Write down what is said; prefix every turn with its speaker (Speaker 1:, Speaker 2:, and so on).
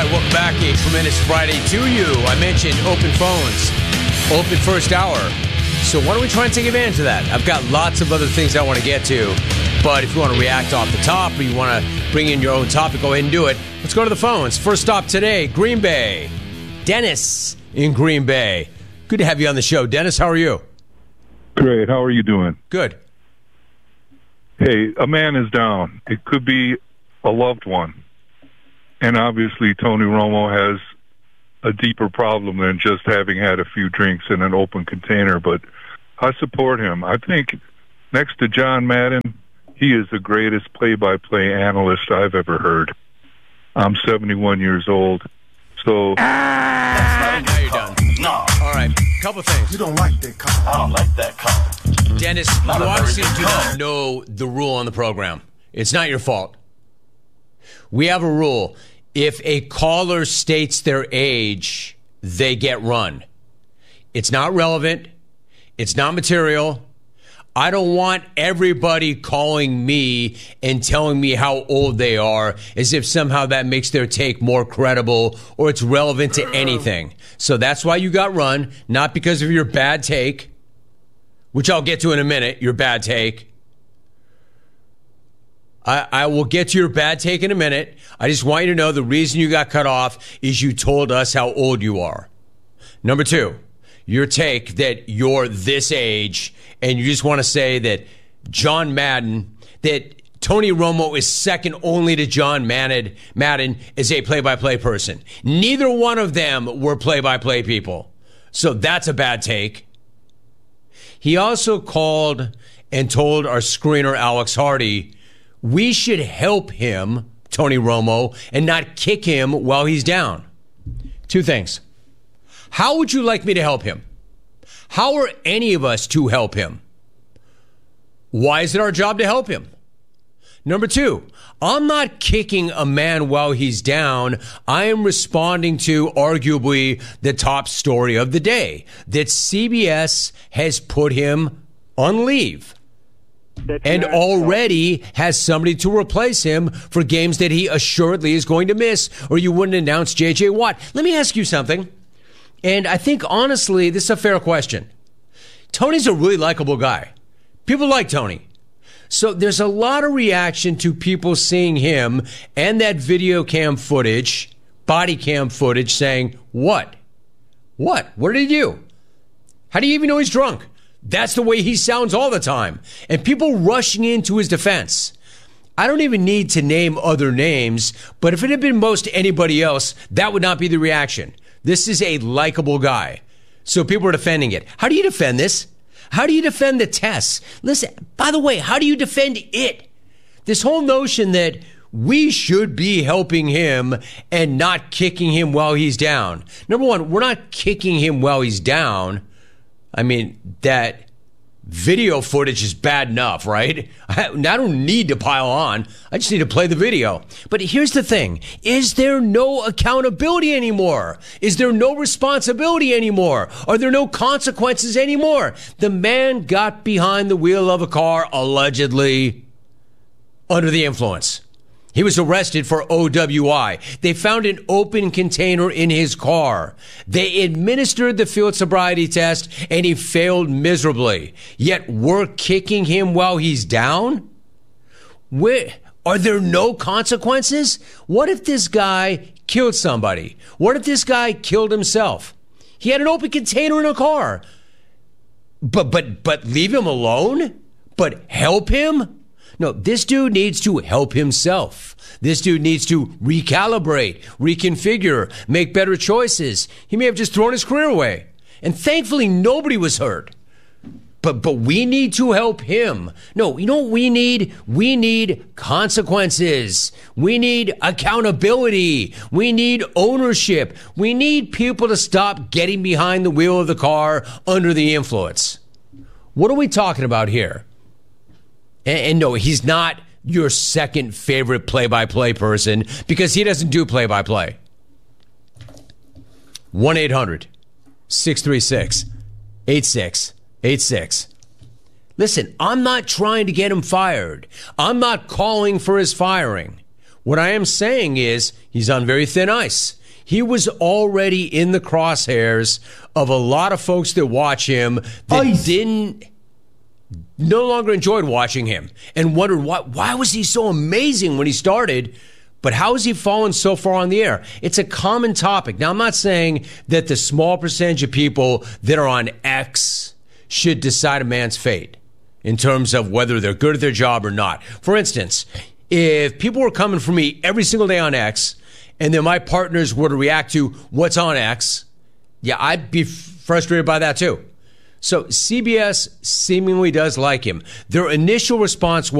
Speaker 1: right, welcome back. 8 Minutes Friday to you. I mentioned open phones, open first hour. So why don't we try and take advantage of that? I've got lots of other things I want to get to. But if you want to react off the top or you want to bring in your own topic, go ahead and do it. Let's go to the phones. First stop today, Green Bay. Dennis in Green Bay. Good to have you on the show. Dennis, how are you?
Speaker 2: Great. How are you doing?
Speaker 1: Good.
Speaker 2: Hey, a man is down. It could be a loved one. And obviously Tony Romo has a deeper problem than just having had a few drinks in an open container. But I support him. I think next to John Madden, he is the greatest play-by-play analyst I've ever heard. I'm 71 years old. So...
Speaker 1: Now you're done.
Speaker 3: No.
Speaker 1: All right, couple things.
Speaker 3: You don't like that call. I don't like that call.
Speaker 1: Dennis, you obviously do not know the rule on the program. It's not your fault. We have a rule. If a caller states their age, they get run. It's not relevant. It's not material. I don't want everybody calling me and telling me how old they are as if somehow that makes their take more credible or it's relevant to anything. So that's why you got run, not because of your bad take, which I'll get to in a minute, your bad take. I will get to your bad take in a minute. I just want you to know the reason you got cut off is you told us how old you are. Number two, your take that you're this age and you just want to say that John Madden, that Tony Romo is second only to John Madden as a play-by-play person. Neither one of them were play-by-play people. So that's a bad take. He also called and told our screener, Alex Hardy, we should help him, Tony Romo, and not kick him while he's down. Two things. How would you like me to help him? How are any of us to help him? Why is it our job to help him? Number two, I'm not kicking a man while he's down. I am responding to arguably the top story of the day, that CBS has put him on leave. And already has somebody to replace him for games that he assuredly is going to miss, or you wouldn't announce J.J. Watt. Let me ask you something. And I think, honestly, this is a fair question. Tony's a really likable guy. People like Tony. So there's a lot of reaction to people seeing him and that video cam footage, body cam footage, saying, what? What? What did he do? How do you even know he's drunk? That's the way he sounds all the time. And people rushing into his defense. I don't even need to name other names, but if it had been most anybody else, that would not be the reaction. This is a likable guy. So people are defending it. How do you defend this? How do you defend the tests? Listen, by the way, how do you defend it? This whole notion that we should be helping him and not kicking him while he's down. Number one, we're not kicking him while he's down. I mean, that video footage is bad enough, right? I don't need to pile on. I just need to play the video. But here's the thing. Is there no accountability anymore? Is there no responsibility anymore? Are there no consequences anymore? The man got behind the wheel of a car, allegedly, under the influence. He was arrested for OWI. They found an open container in his car. They administered the field sobriety test, and he failed miserably. Yet we're kicking him while he's down? Are there no consequences? What if this guy killed somebody? What if this guy killed himself? He had an open container in a car. But leave him alone? But help him? No, this dude needs to help himself. This dude needs to recalibrate, reconfigure, make better choices. He may have just thrown his career away. And thankfully, nobody was hurt. But we need to help him. No, you know what we need? We need consequences. We need accountability. We need ownership. We need people to stop getting behind the wheel of the car under the influence. What are we talking about here? And no, he's not your second favorite play-by-play person because he doesn't do play-by-play. 1-800-636-8686. Listen, I'm not trying to get him fired. I'm not calling for his firing. What I am saying is he's on very thin ice. He was already in the crosshairs of a lot of folks that watch him that no longer enjoyed watching him and wondered why was he so amazing when he started, but how has he fallen so far on the air? It's a common topic. Now, I'm not saying that the small percentage of people that are on X should decide a man's fate in terms of whether they're good at their job or not. For instance, if people were coming for me every single day on X and then my partners were to react to what's on X, yeah, I'd be frustrated by that too. So CBS seemingly does like him. Their initial response was,